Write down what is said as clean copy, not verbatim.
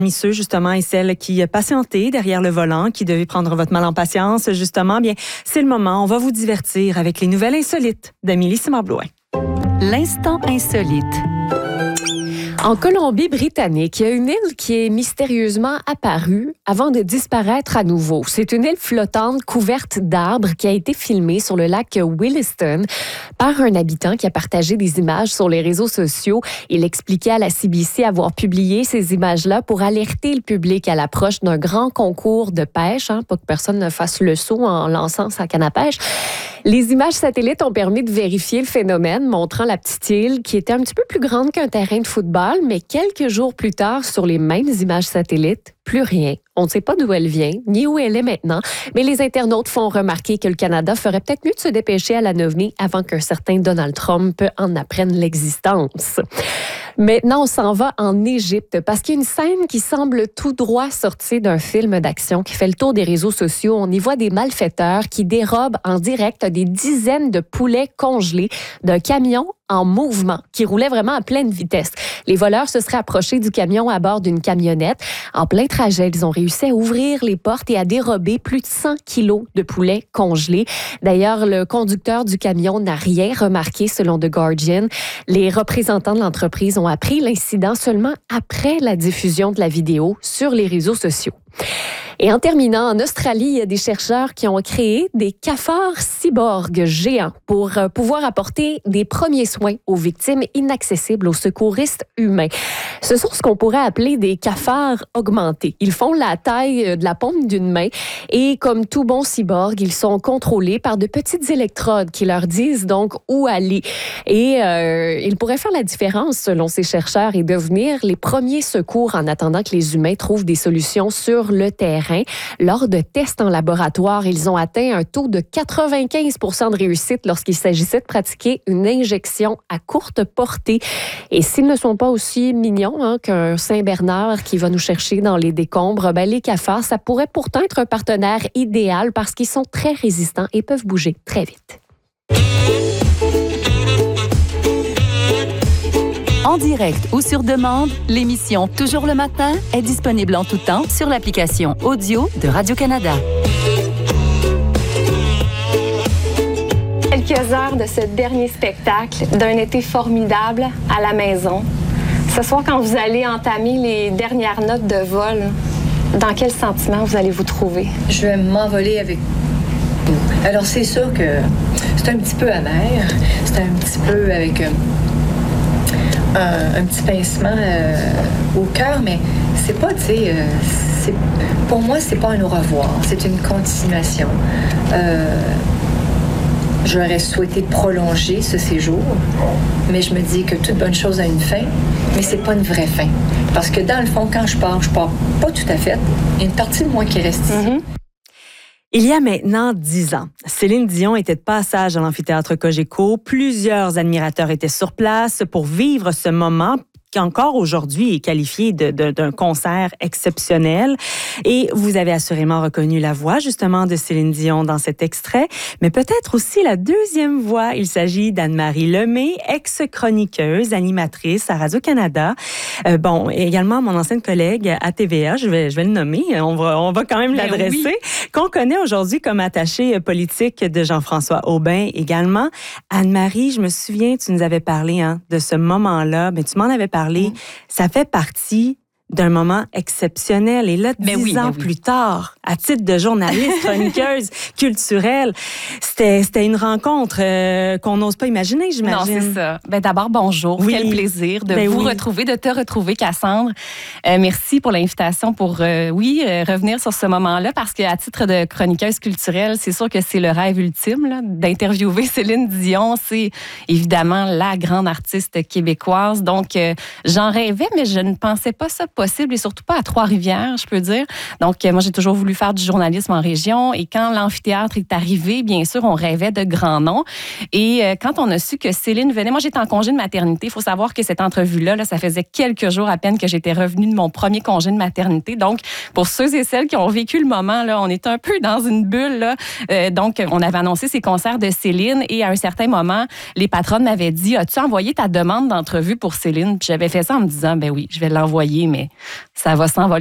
Ceux, justement, et celles qui patientaient derrière le volant, qui devaient prendre votre mal en patience, justement, bien, c'est le moment. On va vous divertir avec les nouvelles insolites d'Amélie Simard-Blouin. L'instant insolite. En Colombie-Britannique, il y a une île qui est mystérieusement apparue avant de disparaître à nouveau. C'est une île flottante couverte d'arbres qui a été filmée sur le lac Williston par un habitant qui a partagé des images sur les réseaux sociaux. Il expliquait à la CBC avoir publié ces images-là pour alerter le public à l'approche d'un grand concours de pêche, pour que personne ne fasse le saut en lançant sa canne à pêche. Les images satellites ont permis de vérifier le phénomène, montrant la petite île qui était un petit peu plus grande qu'un terrain de football, mais quelques jours plus tard, sur les mêmes images satellites, plus rien. On ne sait pas d'où elle vient, ni où elle est maintenant, mais les internautes font remarquer que le Canada ferait peut-être mieux de se dépêcher à la Noveni avant qu'un certain Donald Trump en apprenne l'existence. Maintenant, on s'en va en Égypte parce qu'il y a une scène qui semble tout droit sortie d'un film d'action qui fait le tour des réseaux sociaux. On y voit des malfaiteurs qui dérobent en direct des dizaines de poulets congelés d'un camion en mouvement qui roulait vraiment à pleine vitesse. Les voleurs se seraient approchés du camion à bord d'une camionnette. En plein trajet, ils ont réussi à ouvrir les portes et à dérober plus de 100 kilos de poulets congelés. D'ailleurs, le conducteur du camion n'a rien remarqué, selon The Guardian. Les représentants de l'entreprise ont appris l'incident seulement après la diffusion de la vidéo sur les réseaux sociaux. Et en terminant, en Australie, il y a des chercheurs qui ont créé des cafards cyborgs géants pour pouvoir apporter des premiers soins aux victimes inaccessibles aux secouristes humains. Ce sont ce qu'on pourrait appeler des cafards augmentés. Ils font la taille de la paume d'une main et comme tout bon cyborg, ils sont contrôlés par de petites électrodes qui leur disent donc où aller. Et ils pourraient faire la différence, selon ces chercheurs, et devenir les premiers secours en attendant que les humains trouvent des solutions sur le terrain. Lors de tests en laboratoire, ils ont atteint un taux de 95 % de réussite lorsqu'il s'agissait de pratiquer une injection à courte portée. Et s'ils ne sont pas aussi mignons qu'un Saint-Bernard qui va nous chercher dans les décombres, les cafards, ça pourrait pourtant être un partenaire idéal parce qu'ils sont très résistants et peuvent bouger très vite. En direct ou sur demande, l'émission Toujours le matin est disponible en tout temps sur l'application audio de Radio-Canada. Quelques heures de ce dernier spectacle d'un été formidable à la maison. Ce soir, quand vous allez entamer les dernières notes de vol, dans quel sentiment vous allez vous trouver? Je vais m'envoler avec vous. Alors, c'est sûr que c'est un petit peu amer. C'est un petit peu avec un petit pincement au cœur, mais c'est pas, tu sais, pour moi, c'est pas un au revoir, c'est une continuation. J'aurais souhaité prolonger ce séjour, mais je me dis que toute bonne chose a une fin, mais c'est pas une vraie fin. Parce que dans le fond, quand je pars pas tout à fait. Il y a une partie de moi qui reste ici. Mm-hmm. Il y a maintenant 10 ans, Céline Dion était de passage à l'amphithéâtre Cogeco. Plusieurs admirateurs étaient sur place pour vivre ce moment qui encore aujourd'hui est qualifié d'un concert exceptionnel. Et vous avez assurément reconnu la voix, justement, de Céline Dion dans cet extrait, mais peut-être aussi la deuxième voix. Il s'agit d'Anne-Marie Lemay, ex-chroniqueuse, animatrice à Radio-Canada. Également mon ancienne collègue à TVA, je vais le nommer, on va quand même l'adresser, oui. Qu'on connaît aujourd'hui comme attachée politique de Jean-François Aubin également. Anne-Marie, je me souviens, tu nous avais parlé de ce moment-là, mais tu m'en avais parlé. Ça fait partie d'un moment exceptionnel. Et là, 10 ans plus tard, à titre de journaliste, chroniqueuse culturelle, c'était une rencontre qu'on n'ose pas imaginer, j'imagine. Non, c'est ça. D'abord, bonjour. Oui. Quel plaisir de vous retrouver, de te retrouver, Cassandre. Merci pour l'invitation pour, revenir sur ce moment-là, parce qu'à titre de chroniqueuse culturelle, c'est sûr que c'est le rêve ultime là, d'interviewer Céline Dion. C'est évidemment la grande artiste québécoise. Donc, j'en rêvais, mais je ne pensais pas ça possible, et surtout pas à Trois-Rivières, je peux dire. Donc, moi, j'ai toujours voulu faire du journalisme en région, et quand l'amphithéâtre est arrivé, bien sûr, on rêvait de grands noms. Et quand on a su que Céline venait, moi, j'étais en congé de maternité. Il faut savoir que cette entrevue-là, ça faisait quelques jours à peine que j'étais revenue de mon premier congé de maternité. Donc, pour ceux et celles qui ont vécu le moment, là, on est un peu dans une bulle. Là. Donc, on avait annoncé ces concerts de Céline, et à un certain moment, les patronnes m'avaient dit « As-tu envoyé ta demande d'entrevue pour Céline? » Puis j'avais fait ça en me disant « Ben oui, je vais l'envoyer, mais ça va s'envoler.